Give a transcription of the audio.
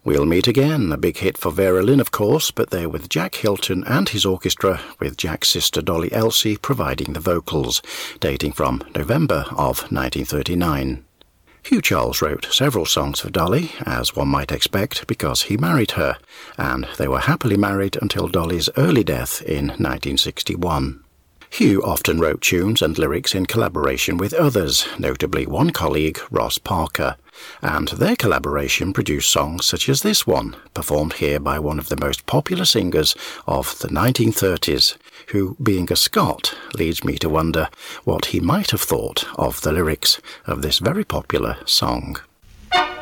We'll Meet Again, a big hit for Vera Lynn, of course, but they're with Jack Hilton and his orchestra, with Jack's sister Dolly Elsey providing the vocals, dating from November of 1939. Hugh Charles wrote several songs for Dolly, as one might expect, because he married her, and they were happily married until Dolly's early death in 1961. Hugh often wrote tunes and lyrics in collaboration with others, notably one colleague, Ross Parker, and their collaboration produced songs such as this one, performed here by one of the most popular singers of the 1930s, who, being a Scot, leads me to wonder what he might have thought of the lyrics of this very popular song.